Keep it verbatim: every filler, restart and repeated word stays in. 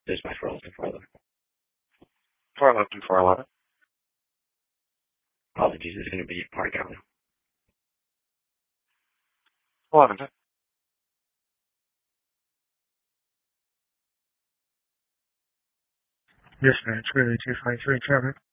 Dispatch for Austin four eleven. four eleven, four eleven. Apologies, it's going to be party count. eleven. Yes, man. It's really two five three, Trevor.